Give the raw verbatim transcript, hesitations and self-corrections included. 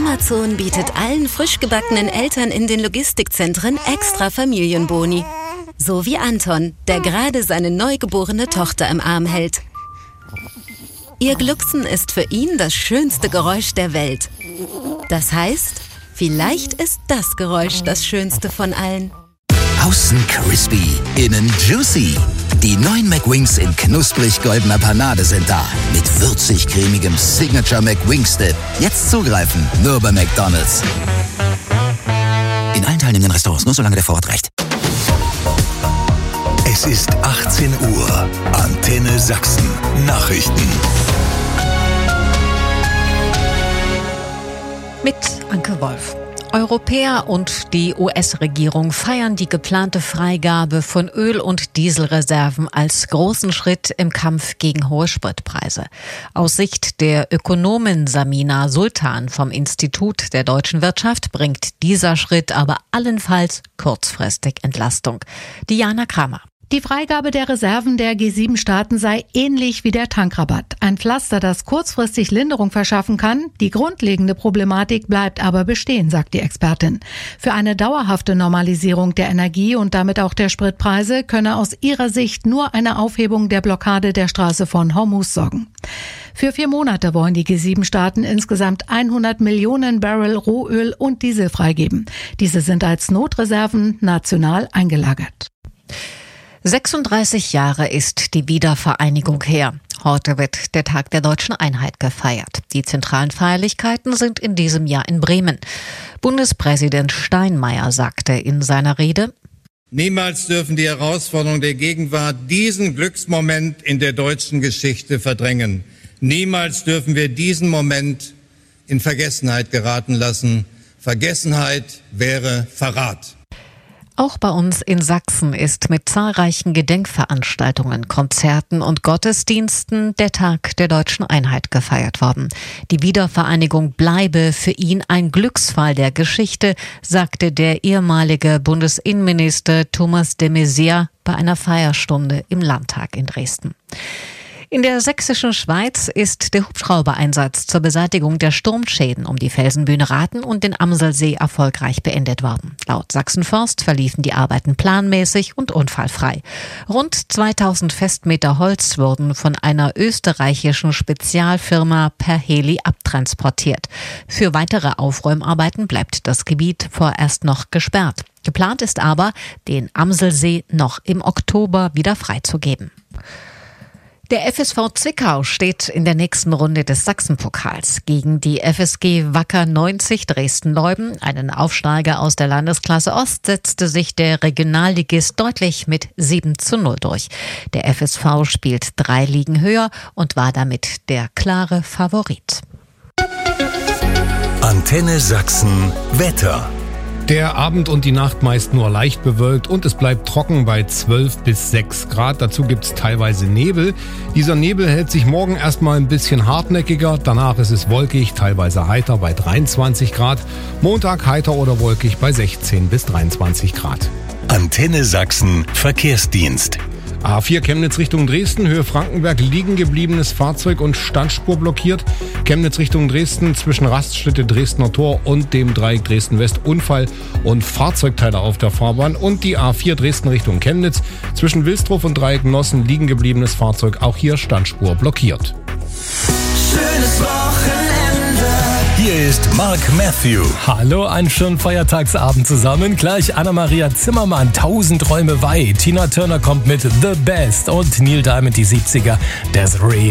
Amazon bietet allen frisch gebackenen Eltern in den Logistikzentren extra Familienboni. So wie Anton, der gerade seine neugeborene Tochter im Arm hält. Ihr Glucksen ist für ihn das schönste Geräusch der Welt. Das heißt, vielleicht ist das Geräusch das schönste von allen. Außen crispy, innen juicy. Die neuen McWings in knusprig-goldener Panade sind da. Mit würzig-cremigem Signature McWings-Dip. Jetzt zugreifen, nur bei McDonald's. In allen teilnehmenden Restaurants, nur solange der Vorrat reicht. Es ist achtzehn Uhr. Antenne Sachsen. Nachrichten. Mit Anke Wolf. Europäer und die U S-Regierung feiern die geplante Freigabe von Öl- und Dieselreserven als großen Schritt im Kampf gegen hohe Spritpreise. Aus Sicht der Ökonomin Samina Sultan vom Institut der deutschen Wirtschaft bringt dieser Schritt aber allenfalls kurzfristig Entlastung. Diana Kramer. Die Freigabe der Reserven der G sieben Staaten sei ähnlich wie der Tankrabatt. Ein Pflaster, das kurzfristig Linderung verschaffen kann. Die grundlegende Problematik bleibt aber bestehen, sagt die Expertin. Für eine dauerhafte Normalisierung der Energie und damit auch der Spritpreise könne aus ihrer Sicht nur eine Aufhebung der Blockade der Straße von Hormuz sorgen. Für vier Monate wollen die G sieben Staaten insgesamt hundert Millionen Barrel Rohöl und Diesel freigeben. Diese sind als Notreserven national eingelagert. sechsunddreißig Jahre ist die Wiedervereinigung her. Heute wird der Tag der deutschen Einheit gefeiert. Die zentralen Feierlichkeiten sind in diesem Jahr in Bremen. Bundespräsident Steinmeier sagte in seiner Rede: Niemals dürfen die Herausforderungen der Gegenwart diesen Glücksmoment in der deutschen Geschichte verdrängen. Niemals dürfen wir diesen Moment in Vergessenheit geraten lassen. Vergessenheit wäre Verrat. Auch bei uns in Sachsen ist mit zahlreichen Gedenkveranstaltungen, Konzerten und Gottesdiensten der Tag der deutschen Einheit gefeiert worden. Die Wiedervereinigung bleibe für ihn ein Glücksfall der Geschichte, sagte der ehemalige Bundesinnenminister Thomas de Maizière bei einer Feierstunde im Landtag in Dresden. In der sächsischen Schweiz ist der Hubschraubereinsatz zur Beseitigung der Sturmschäden um die Felsenbühne Rathen und den Amselsee erfolgreich beendet worden. Laut Sachsenforst verliefen die Arbeiten planmäßig und unfallfrei. Rund zweitausend Festmeter Holz wurden von einer österreichischen Spezialfirma per Heli abtransportiert. Für weitere Aufräumarbeiten bleibt das Gebiet vorerst noch gesperrt. Geplant ist aber, den Amselsee noch im Oktober wieder freizugeben. Der F S V Zwickau steht in der nächsten Runde des Sachsenpokals. Gegen die F S G Wacker neunzig Dresden-Leuden, einen Aufsteiger aus der Landesklasse Ost, setzte sich der Regionalligist deutlich mit sieben zu null durch. Der F S V spielt drei Ligen höher und war damit der klare Favorit. Antenne Sachsen Wetter. Der Abend und die Nacht meist nur leicht bewölkt und es bleibt trocken bei zwölf bis sechs Grad. Dazu gibt es teilweise Nebel. Dieser Nebel hält sich morgen erstmal ein bisschen hartnäckiger. Danach ist es wolkig, teilweise heiter bei dreiundzwanzig Grad. Montag heiter oder wolkig bei sechzehn bis dreiundzwanzig Grad. Antenne Sachsen Verkehrsdienst. A vier Chemnitz Richtung Dresden, Höhe Frankenberg, liegen gebliebenes Fahrzeug und Standspur blockiert. Chemnitz Richtung Dresden, zwischen Raststätte Dresdner Tor und dem Dreieck Dresden West, Unfall und Fahrzeugteile auf der Fahrbahn. Und die A vier Dresden Richtung Chemnitz, zwischen Wilsdruf und Dreieck Nossen, liegen gebliebenes Fahrzeug, auch hier Standspur blockiert. Schönes Wochenende. Hier ist Mark Matthew. Hallo, einen schönen Feiertagsabend zusammen. Gleich Anna-Maria Zimmermann, tausend Träume weit. Tina Turner kommt mit The Best und Neil Diamond, die siebziger, Desiree.